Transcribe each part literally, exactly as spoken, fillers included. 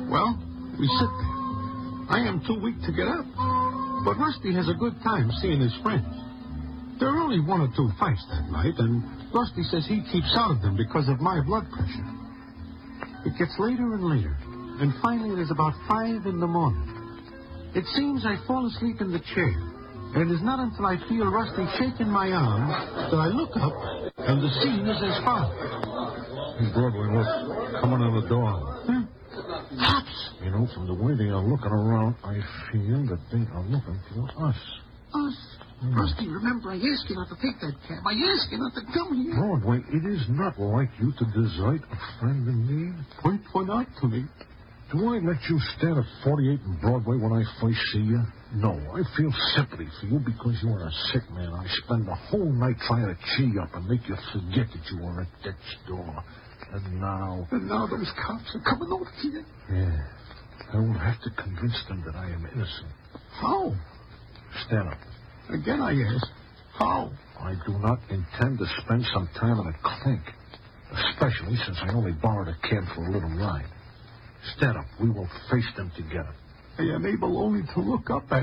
Well, we sit there. I am too weak to get up. But Rusty has a good time seeing his friends. There are only one or two fights that night, and Rusty says he keeps out of them because of my blood pressure. It gets later and later, and finally it is about five in the morning. It seems I fall asleep in the chair, and it is not until I feel Rusty shaking my arm that I look up, and the scene is as follows. Broadway, look, coming on the door. Hmm? Cops! You know, from the way they are looking around, I feel that they are looking for us. Us? Hmm. Rusty, remember, I asked you not to take that cab. I asked you not to come here. Broadway, it is not like you to desert a friend in need. Point one out to me. Do I let you stand at forty-eight in Broadway when I first see you? No, I feel sympathy for you because you are a sick man. I spend the whole night trying to cheer you up and make you forget that you were at death's door. And now... And now those cops are coming over to you. Yeah. I will have to convince them that I am innocent. How? Stand up. Again I ask. How? I do not intend to spend some time in a clink, especially since I only borrowed a cab for a little ride. Stand up. We will face them together. I am able only to look up at...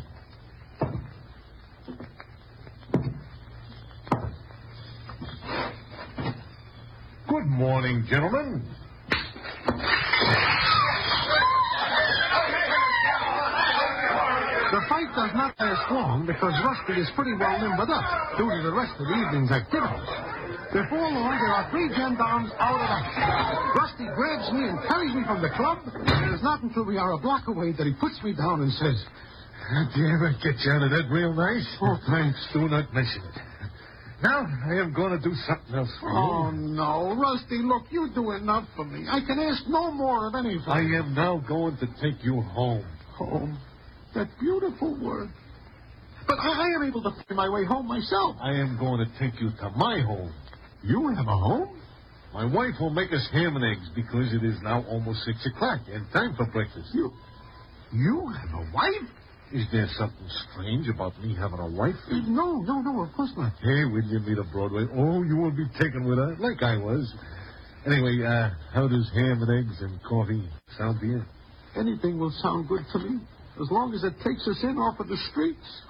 Good morning, gentlemen. The fight does not last long because Rusty is pretty well limbered up due to the rest of the evening's activities. Before long, there are three gendarmes out of action. Rusty grabs me and carries me from the club. It is not until we are a block away that he puts me down and says, Damn it, get you out of that real nice. Oh, thanks. Do not mention it. Now, I am going to do something else for you. Oh, no. Rusty, look, you do enough for me. I can ask no more of anything. I am now going to take you home. Home? That beautiful word. But I, I am able to find my way home myself. I am going to take you to my home. You have a home? My wife will make us ham and eggs because it is now almost six o'clock and time for breakfast. You... You have a wife? Is there something strange about me having a wife? No, no, no, of course not. Hey, will you meet a Broadway? Oh, you will be taken with her, like I was. Anyway, uh, how does ham and eggs and coffee sound to you? Anything will sound good to me, as long as it takes us in off of the streets.